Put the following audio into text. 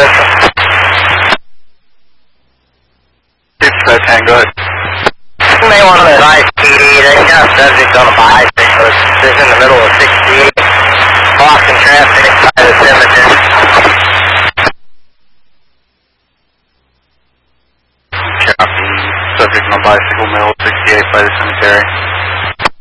system. 610, go ahead. You may want to advise PD, they've got a subject on a bicycle. It's in the middle of 68, blocking traffic by the cemetery. Copy. Subject on a bicycle, middle of 68 by the cemetery.